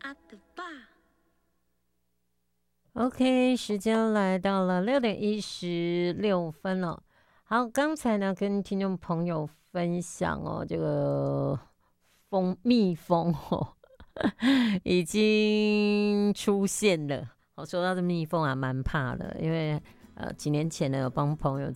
OK， 时间来到了6:16了。好，刚才呢跟听众朋友分享哦，这个蜜蜂哦已经出现了。我说到这蜜蜂啊，蛮怕的，因为几年前呢有帮朋友